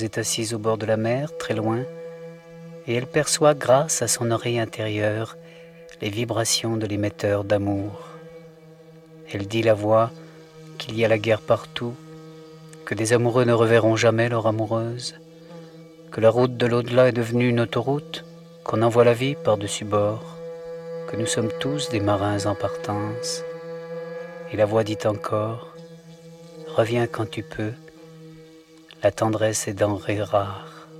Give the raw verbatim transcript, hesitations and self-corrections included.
est assise au bord de la mer, très loin, et elle perçoit, grâce à son oreille intérieure, les vibrations de l'émetteur d'amour. Elle dit la voix qu'il y a la guerre partout, que des amoureux ne reverront jamais leur amoureuse, que la route de l'au-delà est devenue une autoroute, qu'on envoie la vie par-dessus bord, que nous sommes tous des marins en partance. Et la voix dit encore, reviens quand tu peux, la tendresse est denrée rare.